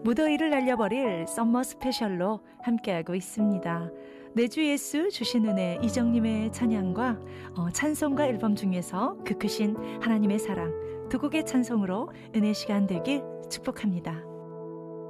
무더위를 날려버릴 썸머 스페셜로 함께하고 있습니다. 내주 예수 주신 은혜 이정님의 찬양과 찬송가 앨범 중에서 그 크신 하나님의 사랑 두 곡의 찬송으로 은혜 시간 되길 축복합니다.